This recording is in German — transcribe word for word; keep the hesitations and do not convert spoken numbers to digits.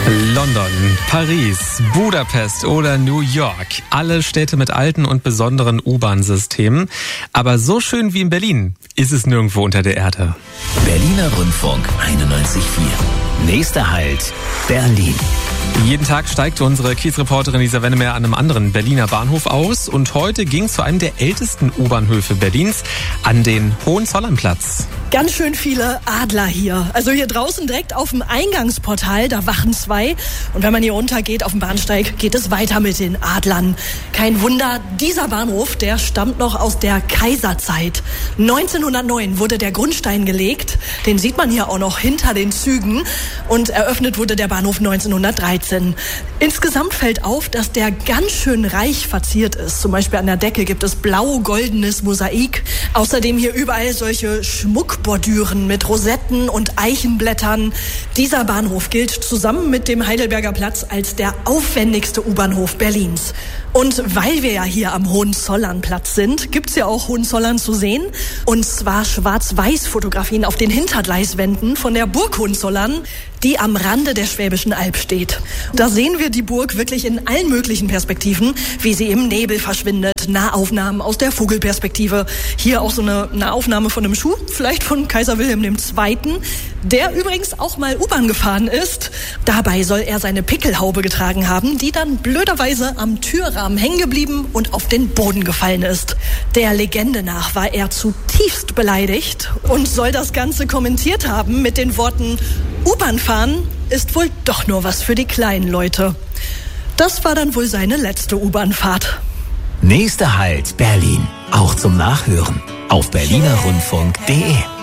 London, Paris, Budapest oder New York. Alle Städte mit alten und besonderen U-Bahn-Systemen. Aber so schön wie in Berlin ist es nirgendwo unter der Erde. Berliner Rundfunk einundneunzig Komma vier. Nächster Halt, Berlin. Jeden Tag steigt unsere Kiezreporterin Lisa Wennemer an einem anderen Berliner Bahnhof aus. Und heute ging es zu einem der ältesten U-Bahnhöfe Berlins, an den Hohenzollernplatz. Ganz schön viele Adler hier. Also hier draußen direkt auf dem Eingangsportal, da wachen zwei. Und wenn man hier runtergeht auf dem Bahnsteig, geht es weiter mit den Adlern. Kein Wunder, dieser Bahnhof, der stammt noch aus der Kaiserzeit. neunzehnhundertneun wurde der Grundstein gelegt. Den sieht man hier auch noch hinter den Zügen. Und eröffnet wurde der Bahnhof neunzehnhundertdreizehn. Insgesamt fällt auf, dass der ganz schön reich verziert ist. Zum Beispiel an der Decke gibt es blau-goldenes Mosaik. Außerdem hier überall solche Schmuckbordüren mit Rosetten und Eichenblättern. Dieser Bahnhof gilt zusammen mit dem Heidelberger Platz als der aufwendigste U-Bahnhof Berlins. Und weil wir ja hier am Hohenzollernplatz sind, gibt's ja auch Hohenzollern zu sehen. Und zwar Schwarz-Weiß-Fotografien auf den Hintergleiswänden von der Burg Hohenzollern, die am Rande der Schwäbischen Alb steht. Da sehen wir die Burg wirklich in allen möglichen Perspektiven, wie sie im Nebel verschwindet. Nahaufnahmen aus der Vogelperspektive. Hier auch so eine Nahaufnahme von einem Schuh, vielleicht von Kaiser Wilhelm der Zweite., der übrigens auch mal U-Bahn gefahren ist. Dabei soll er seine Pickelhaube getragen haben, die dann blöderweise am Türrahmen hängen geblieben und auf den Boden gefallen ist. Der Legende nach war er zutiefst beleidigt und soll das Ganze kommentiert haben mit den Worten: U-Bahn fahren ist wohl doch nur was für die kleinen Leute. Das war dann wohl seine letzte U-Bahn-Fahrt. Nächster Halt, Berlin. Auch zum Nachhören auf berliner rundfunk punkt de.